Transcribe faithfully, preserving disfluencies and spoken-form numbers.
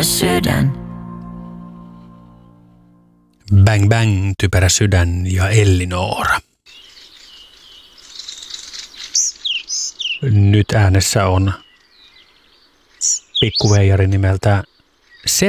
sydän. Bang Bang, Typerä sydän ja Ellinora. Nyt äänessä on pikkuveijari nimeltä